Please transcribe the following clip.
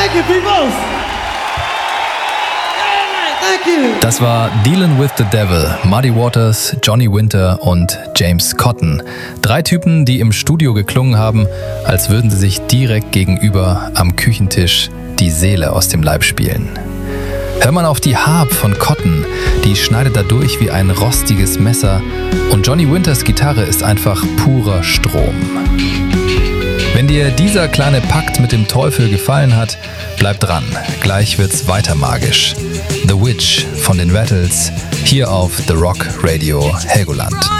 Thank you, people. Thank you. Das war Dealin' with the Devil, Muddy Waters, Johnny Winter und James Cotton. 3 Typen, die im Studio geklungen haben, als würden sie sich direkt gegenüber am Küchentisch die Seele aus dem Leib spielen. Hör mal auf die Harp von Cotton, die schneidet da durch wie ein rostiges Messer und Johnny Winters Gitarre ist einfach purer Strom. Wenn dir dieser kleine Pakt mit dem Teufel gefallen hat, bleib dran, gleich wird's weiter magisch. The Witch von den Rattles, hier auf The Rock Radio Helgoland.